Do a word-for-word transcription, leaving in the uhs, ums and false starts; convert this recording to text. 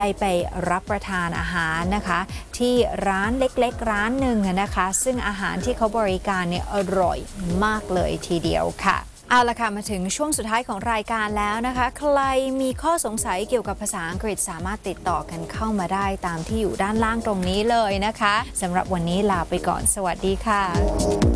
ไปรับประทานอาหารนะคะที่ร้านเล็กๆร้านหนึ่งนะคะซึ่งอาหารที่เขาบริการเนี่ยอร่อยมากเลยทีเดียวค่ะเอาละค่ะมาถึงช่วงสุดท้ายของรายการแล้วนะคะใครมีข้อสงสัยเกี่ยวกับภาษาอังกฤษสามารถติดต่อกันเข้ามาได้ตามที่อยู่ด้านล่างตรงนี้เลยนะคะสำหรับวันนี้ลาไปก่อนสวัสดีค่ะ